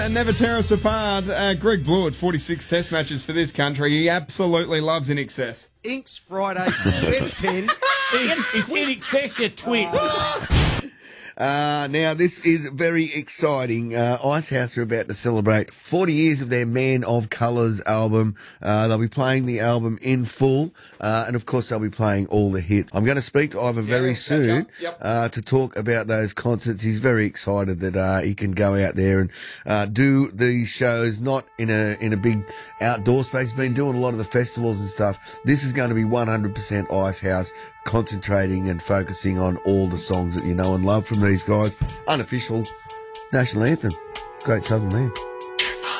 And never tear us apart. Greg Blewett, 46 test matches for this country. He absolutely loves In Excess. Inks Friday, West 10. It's In Excess, you twit. Now, this is very exciting. Icehouse are about to celebrate 40 years of their Man of Colours album. They'll be playing the album in full, and of course they'll be playing all the hits. I'm going to speak to Ivor very soon to talk about those concerts. He's very excited that he can go out there and do these shows, not in a big outdoor space. He's been doing a lot of the festivals and stuff. This is going to be 100% Icehouse, concentrating and focusing on all the songs that you know and love from these guys. Unofficial national anthem. Great Southern man.